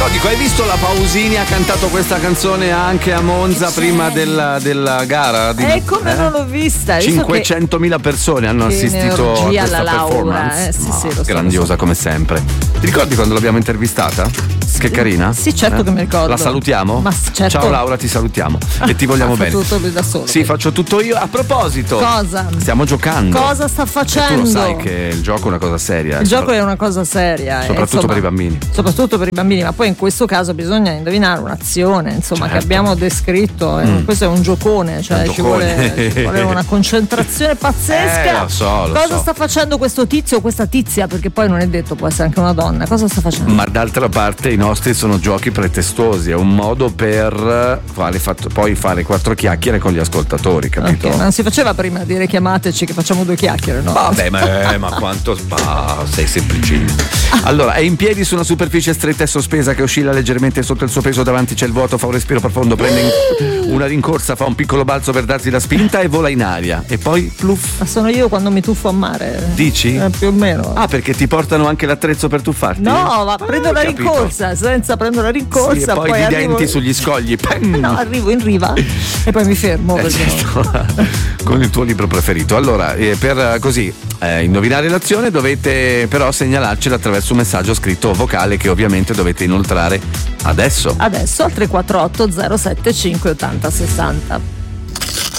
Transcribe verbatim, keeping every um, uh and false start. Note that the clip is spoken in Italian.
No, dico, hai visto la Pausini ha cantato questa canzone anche a Monza prima della, della gara? Di, eh, come eh? non l'ho vista? cinquecentomila persone hanno assistito a questa performance. Eh, sì, oh, sì, lo so, grandiosa lo so. come sempre. Ti ricordi quando l'abbiamo intervistata? Sì. Che carina? Sì, certo eh? che mi ricordo. La salutiamo? Ma certo. Ciao Laura, ti salutiamo e ti vogliamo bene. Tutto da solo. Sì, faccio tutto io. A proposito, cosa? Stiamo giocando. Cosa sta facendo? E tu lo sai che il gioco è una cosa seria. Il gioco è una cosa seria. Soprattutto insomma, per i bambini. Soprattutto per i bambini, ma poi in questo caso bisogna indovinare un'azione, insomma, certo. che abbiamo descritto. Mm. Questo è un giocone, cioè un ci, vuole, ci vuole una concentrazione pazzesca. Eh, lo so, lo cosa so. sta facendo questo tizio o questa tizia? Perché poi non è detto, può essere anche una donna. Cosa sta facendo? Ma d'altra parte i nostri sono giochi pretestuosi, è un modo per fare, fatto, poi fare quattro chiacchiere con gli ascoltatori, capito? Okay, non si faceva prima dire chiamateci che facciamo due chiacchiere, no? Vabbè, ma, ma quanto ah, sei semplicino. Allora, è in piedi su una superficie stretta e sospesa che oscilla leggermente sotto il suo peso, davanti c'è il vuoto, fa un respiro profondo, prende una rincorsa, fa un piccolo balzo per darsi la spinta e vola in aria. E poi pluff. Ma sono io quando mi tuffo a mare. Dici? Eh, più o meno. Ah, perché ti portano anche l'attrezzo per tuffarti? No, ma ah, prendo la capito. rincorsa, senza prendo la rincorsa. Sì, e poi, poi i arrivo... denti sugli scogli. No, arrivo in riva e poi mi fermo. Eh, certo. non... Con il tuo libro preferito. Allora, eh, per così eh, indovinare l'azione dovete però segnalarcela attraverso un messaggio scritto o vocale che ovviamente dovete inoltrare adesso. Adesso al tre quattro otto zero sette cinque ottanta sessanta.